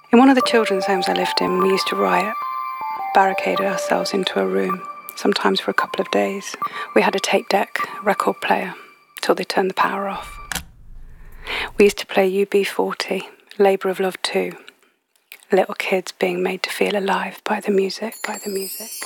In one of the children's homes I lived in, we used to riot, barricaded ourselves into a room, sometimes for a couple of days. We had a tape deck, a record player, till they turned the power off. We used to play UB40, Labour of Love 2, little kids being made to feel alive by the music.